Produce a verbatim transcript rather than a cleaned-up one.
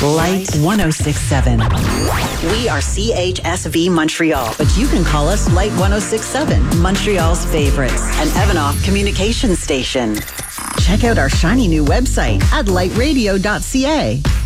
Light one oh six seven. We are C H S V Montreal, but you can call us Light one oh six seven, Montreal's favorites, an Evanoff communication station. Check out our shiny new website at light radio dot c a.